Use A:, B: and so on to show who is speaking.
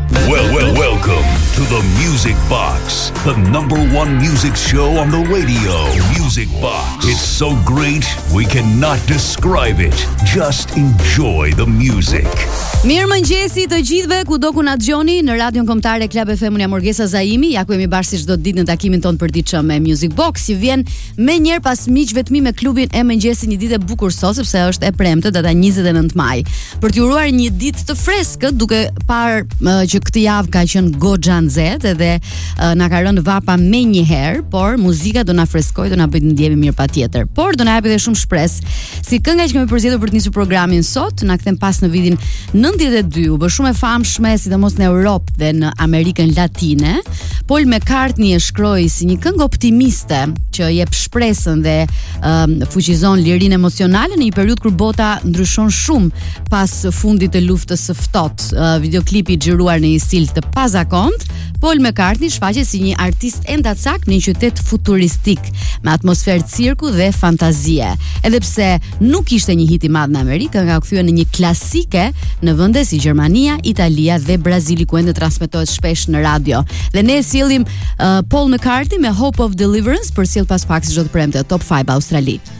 A: Welcome to the Music Box, the #1 music show on the radio. Music Box. It's so great we cannot describe it. Just enjoy the music.
B: Mirëmëngjesi të gjithëve, kudo ku na dëgjoni në Radion Kombëtare Club FM, unë jam Morgesa Zaimi, ja ku jemi bashkë si çdo ditë në takimin ton për ditë me Music Box. Si vjen më njëherë pas miqve të mi me klubin e mëngjesit, një ditë e bukur sot sepse është e premte, data 29 maj. Për t'ju uruar një ditë të freskët, duke parë që këtë javë ka qenë goxha nxehtë dhe na ka rënë vapa më njëherë, por muzika do na freskojë, do na bëjë të ndjehemi mirë patjetër. Por do na japë edhe shumë shpresë. Si kënga që kemi përzgjedhur për të nisur programin sot, na kthem pas në vitin 92, u bë shumë e famshme sidomos në Europë dhe në Amerikën Latine. Paul McCartney e shkroi si një këngë optimiste që jep shpresën dhe fuqizon lirinë emocionale në një periudhë kur bota ndryshon shumë pas fundit të luftës së ftohtë. Videoklipi i xhiruar në një stil të pazakont, Paul McCartney shfaqet si një artist endacak në një qytet futuristik me atmosferë cirku dhe fantazie. Edhe pse nuk ishte një hit i madh në Amerikë, nga u kthye në një klasike në vende si Gjermania, Italia dhe Brazili ku ende transmetohet shpesh në radio. Dhe ne sjellim Paul McCartney me Hope of Deliverance për sjell pas pak çdo të premte Top 5 Australi.